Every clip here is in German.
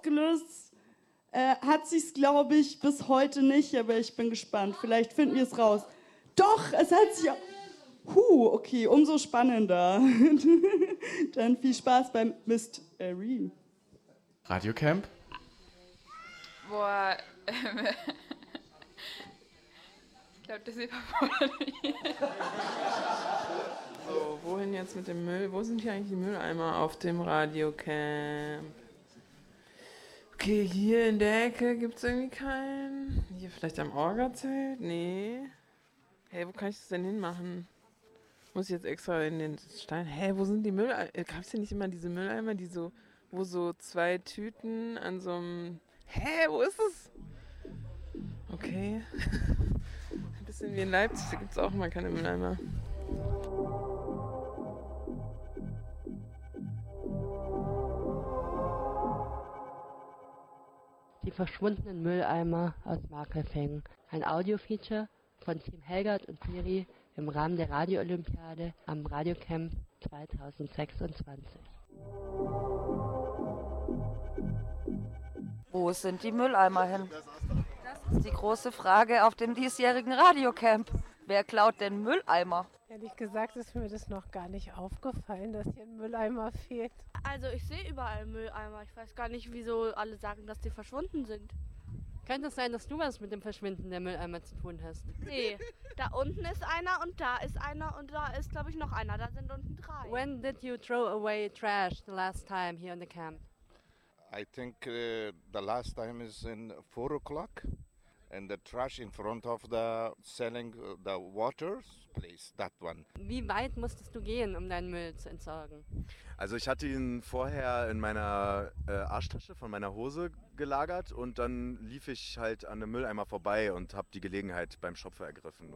Gelöst hat sich's, glaube ich, bis heute nicht, aber ich bin gespannt. Vielleicht finden wir es raus. Doch, es hat sich... okay, umso spannender. Dann viel Spaß beim Mystery. Radiocamp? Boah, ich glaube, das überfordert mich. So, wohin jetzt mit dem Müll? Wo sind hier eigentlich die Mülleimer auf dem Radiocamp? Okay, hier in der Ecke gibt es irgendwie keinen. Hier vielleicht am Orga-Zelt? Nee. Hey, wo kann ich das denn hinmachen? Muss ich jetzt extra in den Stein? Hä, wo sind die Mülleimer? Gab es hier nicht immer diese Mülleimer, die so, wo so 2 Tüten an so einem... Hä, wo ist es? Okay. Ein bisschen wie in Leipzig, da gibt es auch mal keine Mülleimer. Die verschwundenen Mülleimer aus Markelfängen. Ein Audio-Feature von Team Helgert und Siri im Rahmen der Radio-Olympiade am Radiocamp 2026. Wo sind die Mülleimer hin? Das ist die große Frage auf dem diesjährigen Radiocamp. Wer klaut denn Mülleimer? Ehrlich gesagt ist mir das noch gar nicht aufgefallen, dass hier ein Mülleimer fehlt. Also ich sehe überall Mülleimer. Ich weiß gar nicht, wieso alle sagen, dass die verschwunden sind. Könnte es sein, dass du was mit dem Verschwinden der Mülleimer zu tun hast? Nee, da unten ist einer und da ist einer und da ist, glaube ich, noch einer. Da sind unten 3. When did you throw away trash the last time here in the camp? I think the last time is in 4 o'clock. And the trash in front of the selling the water place, that one. Wie weit musstest du gehen, um deinen Müll zu entsorgen? Also ich hatte ihn vorher in meiner Arschtasche von meiner Hose gelagert und dann lief ich halt an einem Mülleimer vorbei und habe die Gelegenheit beim Schopfer ergriffen.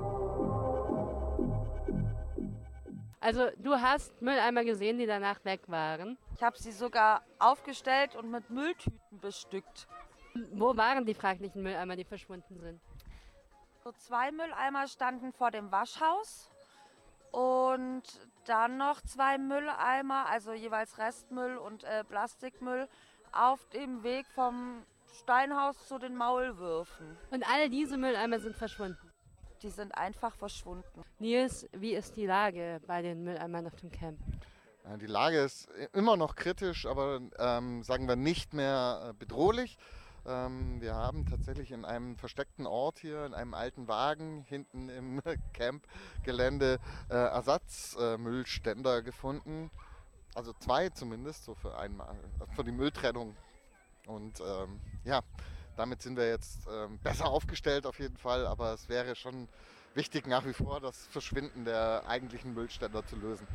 Also du hast Mülleimer gesehen, die danach weg waren? Ich habe sie sogar aufgestellt und mit Mülltüten bestückt. Wo waren die fraglichen Mülleimer, die verschwunden sind? So 2 Mülleimer standen vor dem Waschhaus und dann noch 2 Mülleimer, also jeweils Restmüll und Plastikmüll, auf dem Weg vom Steinhaus zu den Maulwürfen. Und all diese Mülleimer sind verschwunden? Die sind einfach verschwunden. Nils, wie ist die Lage bei den Mülleimern auf dem Camp? Die Lage ist immer noch kritisch, aber sagen wir nicht mehr bedrohlich. Wir haben tatsächlich in einem versteckten Ort hier, in einem alten Wagen hinten im Campgelände Ersatzmüllständer gefunden. Also 2 zumindest, so für die Mülltrennung. Und damit sind wir jetzt besser aufgestellt auf jeden Fall. Aber es wäre schon wichtig nach wie vor, das Verschwinden der eigentlichen Müllständer zu lösen.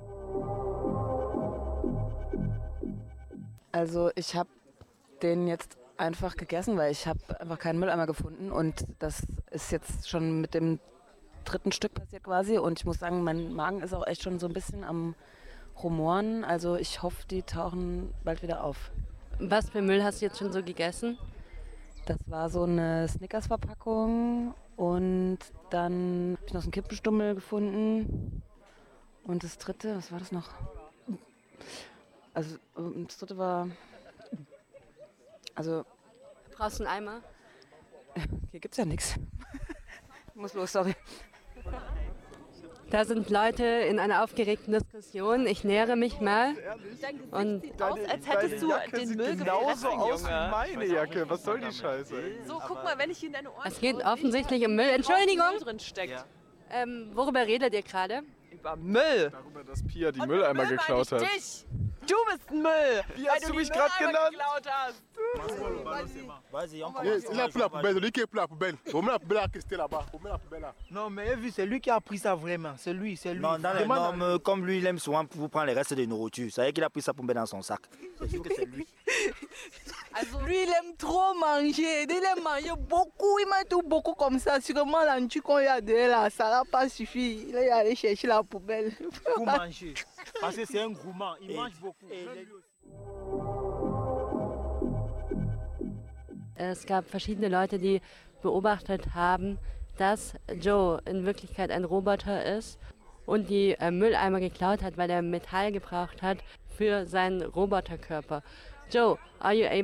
Also ich habe den jetzt einfach gegessen, weil ich habe einfach keinen Mülleimer gefunden und das ist jetzt schon mit dem 3. Stück passiert quasi und ich muss sagen, mein Magen ist auch echt schon so ein bisschen am Rumoren, also ich hoffe, die tauchen bald wieder auf. Was für Müll hast du jetzt schon so gegessen? Das war so eine Snickers-Verpackung und dann habe ich noch so einen Kippenstummel gefunden und das 3., was war das noch? Also das 3. war... Also, brauchst du einen Eimer? Hier gibt's ja nichts. Ich muss los, sorry. Da sind Leute in einer aufgeregten Diskussion. Ich nähere mich mal. Und sieht aus, als hättest du den Müll genauso aus wie meine Jacke. Was soll die Scheiße? So, guck mal, wenn ich in deine Ohren... Es geht offensichtlich um Müll. Entschuldigung! Drin steckt. Worüber redet ihr gerade? Über Müll. Darüber, dass Pia die Mülleimer geklaut hat. Du bist ein Müll! Wie hast du mich gerade genannt? Il a pris la poubelle, lui qui est pris la poubelle. On met la poubelle à Christé là-bas. On met la poubelle là. Non, mais vu, c'est lui qui a pris ça vraiment. C'est lui, c'est lui. Non, mais comme lui, il aime souvent vous prendre les restes de nourriture. Ça veut dire qu'il a pris sa poubelle dans son sac. C'est sûr que c'est lui. Also, lui, il aime trop manger. Il aime manger beaucoup. Il mange tout beaucoup comme ça. Sûrement, l'antu qu'on y a de là, ça n'a pas suffi. Il est allé chercher la poubelle. Pour manger. Parce que c'est un gourmand. Il mange beaucoup. Es gab verschiedene Leute, die beobachtet haben, dass Joe in Wirklichkeit ein Roboter ist und die Mülleimer geklaut hat, weil er Metall gebraucht hat für seinen Roboterkörper. Joe, are you able